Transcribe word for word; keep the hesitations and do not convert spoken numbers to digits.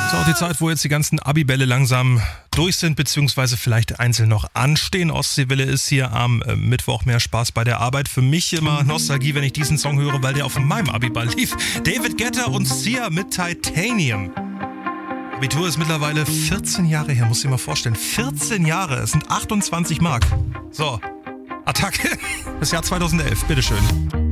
Das ist auch die Zeit, wo jetzt die ganzen Abibälle langsam durch sind, beziehungsweise vielleicht einzeln noch anstehen. Ostseewelle ist hier am äh, Mittwoch mehr Spaß bei der Arbeit. Für mich immer Nostalgie, wenn ich diesen Song höre, weil der auf meinem Abiball lief. David Guetta und Sia mit Titanium. Abitur ist mittlerweile vierzehn Jahre her, muss ich dir mal vorstellen. vierzehn Jahre, es sind achtundzwanzig Mark. So, Attacke, das Jahr zweitausendelf, bitteschön.